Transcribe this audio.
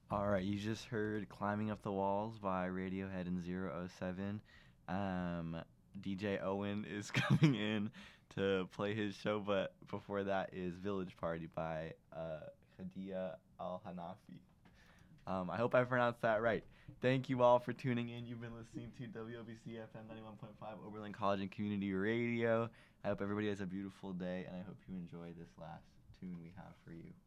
All right, you just heard "Climbing Up the Walls" by Radiohead and Zero O Seven. Um, DJ Owen is coming in to play his show, but before that is "Village Party" by Hadia Al Hanafi. I hope I pronounced that right. Thank you all for tuning in. You've been listening to WOBC FM 91.5 Oberlin College and Community Radio. I hope everybody has a beautiful day, and I hope you enjoy this last tune we have for you.